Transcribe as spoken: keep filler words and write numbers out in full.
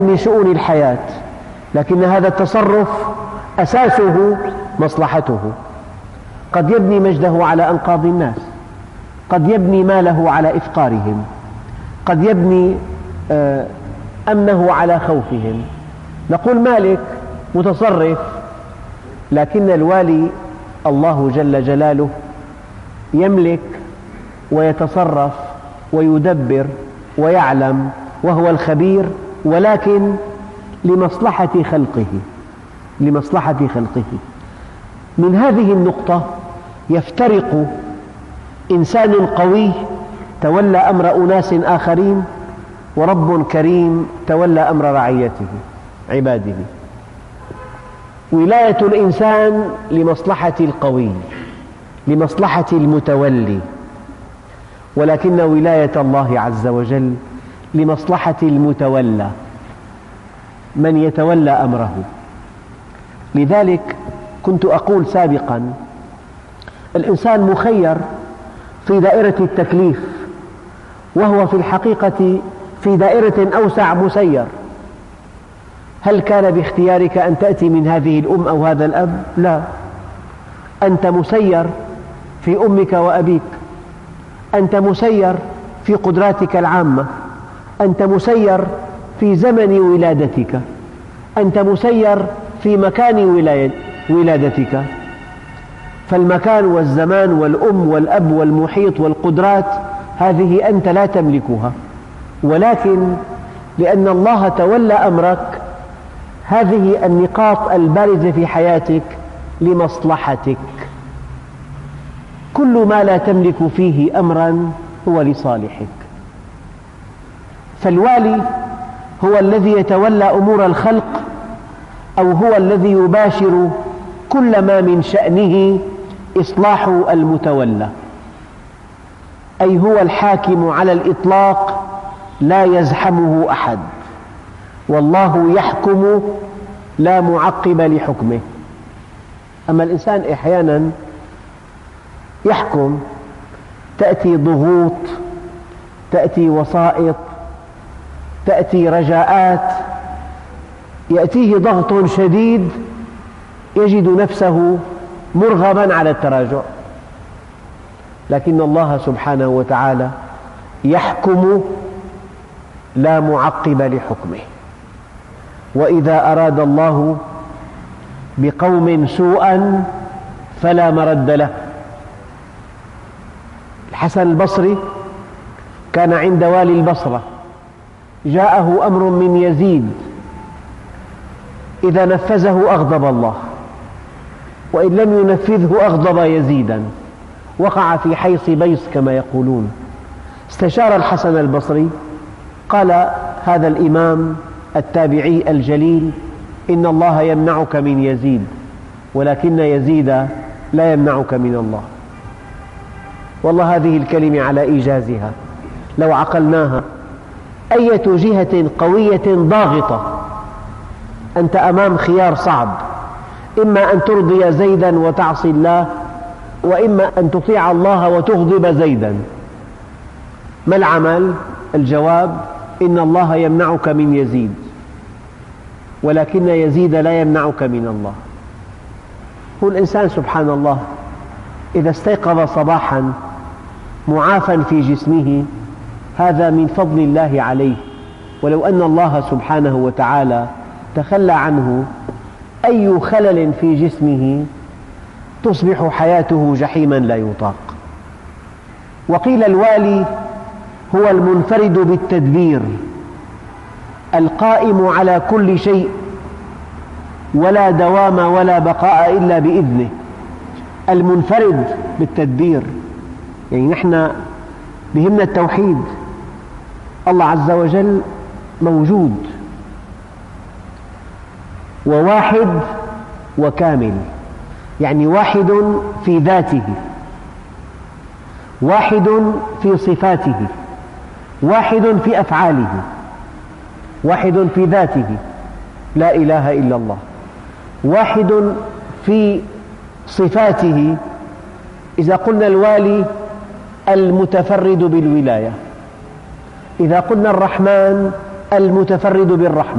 من شؤون الحياة، لكن هذا التصرف أساسه مصلحته. قد يبني مجده على أنقاض الناس، قد يبني ماله على إفقارهم، قد يبني أمنه على خوفهم. نقول مالك متصرف، لكن الوالي الله جل جلاله يملك ويتصرف ويدبر ويعلم وهو الخبير، ولكن لمصلحة خلقه لمصلحة خلقه. من هذه النقطة يفترق إنسان قوي تولى أمر أناس آخرين، ورب كريم تولى أمر رعيته عباده. ولاية الإنسان لمصلحة القوي، لمصلحة المتولي، ولكن ولاية الله عز وجل لمصلحة المتولى، من يتولى أمره. لذلك كنت أقول سابقا: الإنسان مخير في دائرة التكليف، وهو في الحقيقة في دائرة أوسع مسير. هل كان باختيارك أن تأتي من هذه الأم أو هذا الأب؟ لا، أنت مسير في أمك وأبيك، أنت مسير في قدراتك العامة، أنت مسير في زمن ولادتك، أنت مسير في مكان ولادتك. فالمكان والزمان والأم والأب والمحيط والقدرات هذه أنت لا تملكها، ولكن لأن الله تولى أمرك، هذه النقاط البارزة في حياتك لمصلحتك. كل ما لا تملك فيه أمرا هو لصالحك. فالوالي هو الذي يتولى أمور الخلق، أو هو الذي يباشر كل ما من شأنه إصلاح المتولى، أي هو الحاكم على الإطلاق، لا يزحمه أحد، والله يحكم لا معقب لحكمه. أما الإنسان أحيانا يحكم، تأتي ضغوط، تأتي وسائط، تأتي رجاءات، يأتيه ضغط شديد يجد نفسه مرغما على التراجع. لكن الله سبحانه وتعالى يحكم لا معقب لحكمه. وإذا أراد الله بقوم سوءا فلا مرد له. الحسن البصري كان عند والي البصرة، جاءه أمر من يزيد، إذا نفذه أغضب الله، وإن لم ينفذه أغضب يزيدا، وقع في حيص بيص كما يقولون. استشار الحسن البصري، قال هذا الإمام التابعي الجليل: إن الله يمنعك من يزيد، ولكن يزيد لا يمنعك من الله. والله هذه الكلمة على إيجازها لو عقلناها، أية جهة قوية ضاغطة، أنت أمام خيار صعب، إما أن ترضي زيدا وتعصي الله، وإما أن تطيع الله وتغضب زيدا. ما العمل؟ الجواب: إن الله يمنعك من يزيد، ولكن يزيد لا يمنعك من الله. هو الإنسان سبحان الله إذا استيقظ صباحا معافى في جسمه، هذا من فضل الله عليه، ولو أن الله سبحانه وتعالى تخلى عنه، أي خلل في جسمه تصبح حياته جحيما لا يطاق. وقيل الوالي هو المنفرد بالتدبير، القائم على كل شيء، ولا دوام ولا بقاء إلا بإذنه. المنفرد بالتدبير، يعني نحن بهمنا التوحيد، الله عز وجل موجود وواحد وكامل، يعني واحد في ذاته، واحد في صفاته، واحد في أفعاله، واحد في ذاته لا إله إلا الله، واحد في صفاته. إذا قلنا الوالي المتفرد بالولاية، إذا قلنا الرحمن المتفرد بالرحمة.